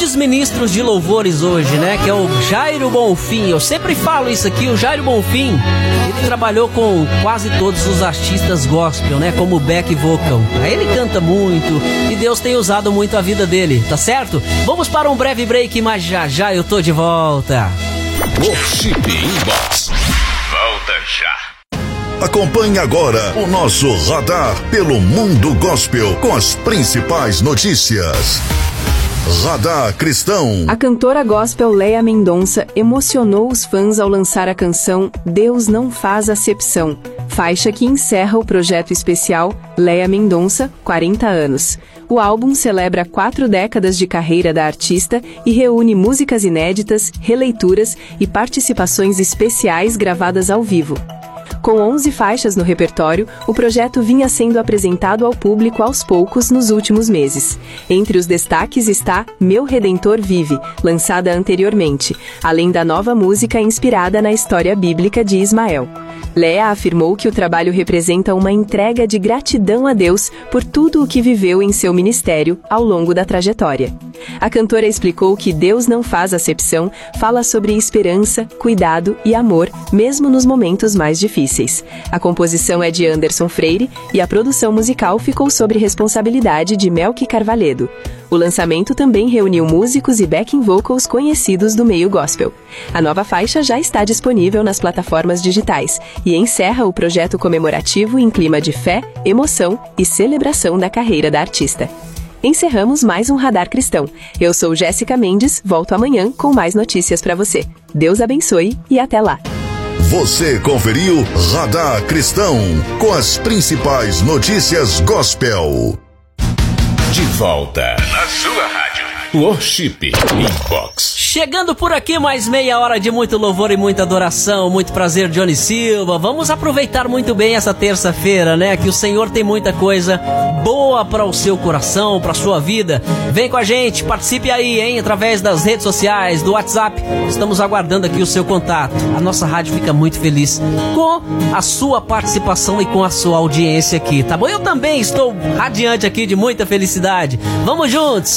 grandes ministros de louvores hoje, né? Que é o Jairo Bonfim. Eu sempre falo isso aqui, o Jairo Bonfim, ele trabalhou com quase todos os artistas gospel, né? Como back vocal. Aí ele canta muito e Deus tem usado muito a vida dele, tá certo? Vamos para um breve break, mas já eu tô de volta. Worship Inbox. Volta já. Acompanhe agora o nosso radar pelo mundo gospel com as principais notícias. Radar Cristão. A cantora gospel Léa Mendonça emocionou os fãs ao lançar a canção Deus Não Faz Acepção, faixa que encerra o projeto especial Léa Mendonça, 40 anos. O álbum celebra 4 décadas de carreira da artista e reúne músicas inéditas, releituras e participações especiais gravadas ao vivo. Com 11 faixas no repertório, o projeto vinha sendo apresentado ao público aos poucos nos últimos meses. Entre os destaques está Meu Redentor Vive, lançada anteriormente, além da nova música inspirada na história bíblica de Ismael. Léa afirmou que o trabalho representa uma entrega de gratidão a Deus por tudo o que viveu em seu ministério ao longo da trajetória. A cantora explicou que Deus Não Faz Acepção fala sobre esperança, cuidado e amor, mesmo nos momentos mais difíceis. A composição é de Anderson Freire e a produção musical ficou sob responsabilidade de Melqui Carvalhedo. O lançamento também reuniu músicos e backing vocals conhecidos do meio gospel. A nova faixa já está disponível nas plataformas digitais e encerra o projeto comemorativo em clima de fé, emoção e celebração da carreira da artista. Encerramos mais um Radar Cristão. Eu sou Jéssica Mendes, volto amanhã com mais notícias para você. Deus abençoe e até lá. Você conferiu Radar Cristão com as principais notícias gospel. De volta na sua rádio. Worship Inbox. Chegando por aqui mais meia hora de muito louvor e muita adoração. Muito prazer, Johnny Silva. Vamos aproveitar muito bem essa terça-feira, né? Que o Senhor tem muita coisa boa para o seu coração, para a sua vida. Vem com a gente, participe aí, hein? Através das redes sociais, do WhatsApp. Estamos aguardando aqui o seu contato. A nossa rádio fica muito feliz com a sua participação e com a sua audiência aqui, tá bom? Eu também estou radiante aqui de muita felicidade. Vamos juntos!